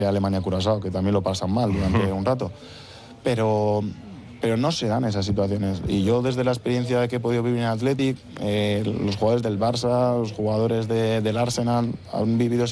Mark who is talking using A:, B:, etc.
A: Alemania-Curazao, que también lo pasan mal durante un rato. Pero no se dan esas situaciones. Y yo, desde la experiencia que he podido vivir en Athletic, los jugadores del Barça, los jugadores del Arsenal han vivido